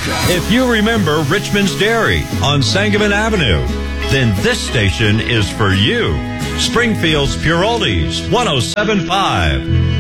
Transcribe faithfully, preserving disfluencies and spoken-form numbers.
If you remember Richmond's Dairy on Sangamon Avenue, then this station is for you. Springfield's Pure Oldies, one oh seven point five.